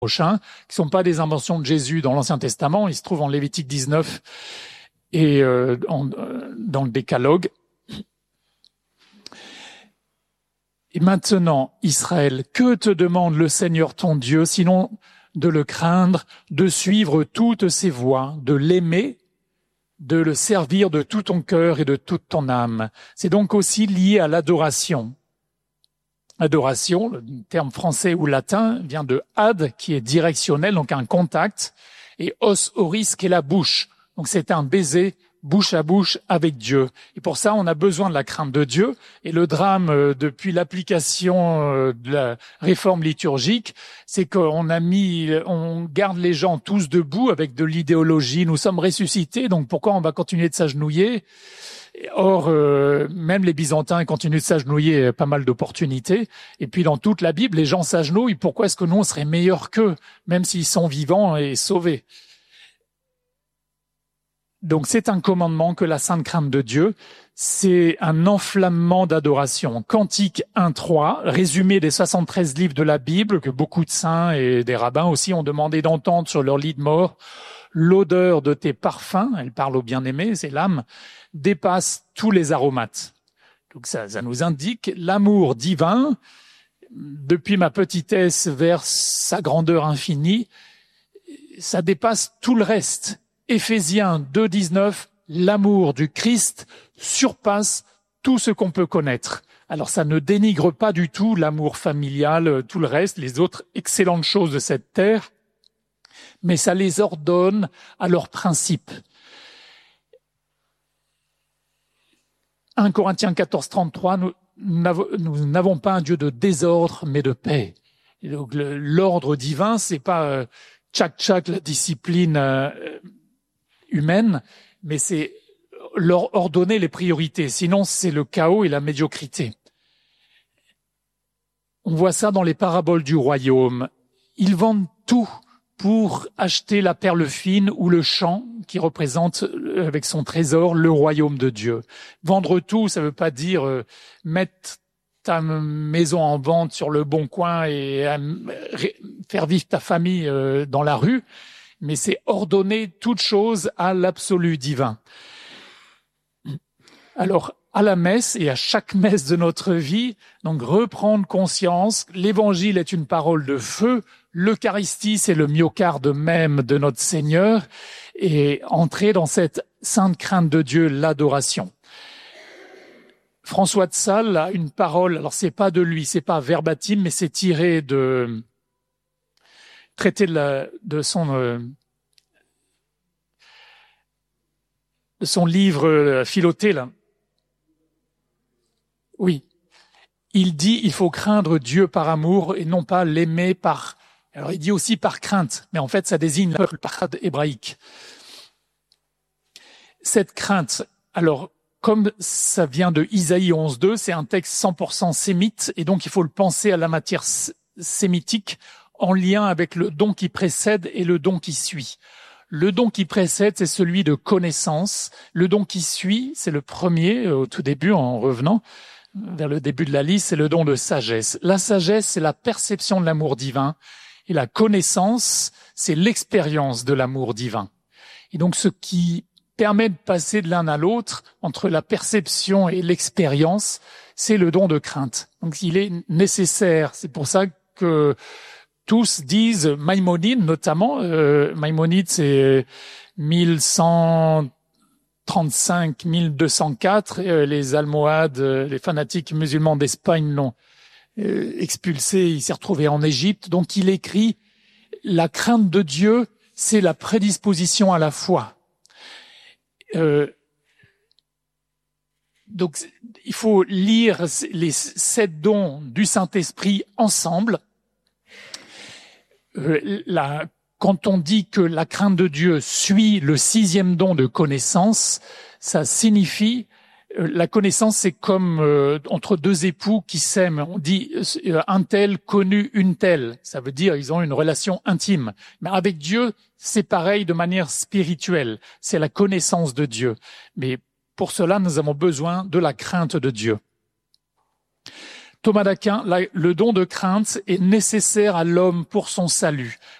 prochain, qui sont pas des inventions de Jésus dans l'Ancien Testament. Ils se trouvent en Lévitique 19 et dans le Décalogue. Et maintenant, Israël, que te demande le Seigneur ton Dieu, sinon de le craindre, de suivre toutes ses voies, de l'aimer, de le servir de tout ton cœur et de toute ton âme. C'est donc aussi lié à l'adoration. Adoration, le terme français ou latin, vient de ad, qui est directionnel, donc un contact, et os oris, qui est la bouche. Donc c'est un baiser bouche à bouche avec Dieu. Et pour ça, on a besoin de la crainte de Dieu. Et le drame depuis l'application de la réforme liturgique, c'est qu'on on garde les gens tous debout avec de l'idéologie. Nous sommes ressuscités, donc pourquoi on va continuer de s'agenouiller? Or, même les Byzantins continuent de s'agenouiller, pas mal d'opportunités. Et puis dans toute la Bible, les gens s'agenouillent. Pourquoi est-ce que nous, on serait meilleurs qu'eux, même s'ils sont vivants et sauvés? Donc c'est un commandement que la sainte crainte de Dieu, c'est un enflammement d'adoration. Cantique 1.3, résumé des 73 livres de la Bible, que beaucoup de saints et des rabbins aussi ont demandé d'entendre sur leur lit de mort. L'odeur de tes parfums, elle parle au bien-aimé, c'est l'âme, dépasse tous les aromates. Donc ça nous indique l'amour divin, depuis ma petitesse vers sa grandeur infinie, ça dépasse tout le reste. Éphésiens 2.19, l'amour du Christ surpasse tout ce qu'on peut connaître. Alors ça ne dénigre pas du tout l'amour familial, tout le reste, les autres excellentes choses de cette terre, mais ça les ordonne à leurs principes. 1 Corinthiens 14.33, nous n'avons pas un Dieu de désordre, mais de paix. Et donc l'ordre divin, c'est pas tchac-tchac, la discipline humaine, mais c'est leur ordonner les priorités. Sinon, c'est le chaos et la médiocrité. On voit ça dans les paraboles du royaume. Ils vendent tout pour acheter la perle fine ou le champ qui représente avec son trésor le royaume de Dieu. Vendre tout, ça veut pas dire mettre ta maison en vente sur le bon coin et faire vivre ta famille dans la rue, mais c'est ordonner toute chose à l'absolu divin. Alors, à la messe et à chaque messe de notre vie, donc reprendre conscience, l'évangile est une parole de feu, l'Eucharistie c'est le myocarde même de notre Seigneur, et entrer dans cette sainte crainte de Dieu, l'adoration. François de Sales a une parole, alors c'est pas de lui, c'est pas verbatim, mais c'est tiré de traité de son livre Philothée, là. Oui. Il dit, il faut craindre Dieu par amour et non pas l'aimer par... Alors il dit aussi par crainte, mais en fait ça désigne le parade hébraïque. Cette crainte, alors comme ça vient de Isaïe 11.2, c'est un texte 100% sémite, et donc il faut le penser à la matière sémitique en lien avec le don qui précède et le don qui suit. Le don qui précède, c'est celui de connaissance. Le don qui suit, c'est le premier, au tout début, en revenant vers le début de la liste, c'est le don de sagesse. La sagesse, c'est la perception de l'amour divin. Et la connaissance, c'est l'expérience de l'amour divin. Et donc, ce qui permet de passer de l'un à l'autre, entre la perception et l'expérience, c'est le don de crainte. Donc, il est nécessaire. C'est pour ça que tous disent, Maïmonide notamment, Maïmonide c'est 1135-1204, les Almohades, les fanatiques musulmans d'Espagne l'ont expulsé, il s'est retrouvé en Égypte. Donc il écrit, la crainte de Dieu, c'est la prédisposition à la foi. Donc il faut lire les 7 dons du Saint-Esprit ensemble. Quand on dit que la crainte de Dieu suit le 6e don de connaissance, ça signifie la connaissance, c'est comme entre 2 époux qui s'aiment. On dit un tel connu une telle. Ça veut dire ils ont une relation intime. Mais avec Dieu, c'est pareil de manière spirituelle. C'est la connaissance de Dieu. Mais pour cela, nous avons besoin de la crainte de Dieu. Thomas d'Aquin, le don de crainte est nécessaire à l'homme pour son salut.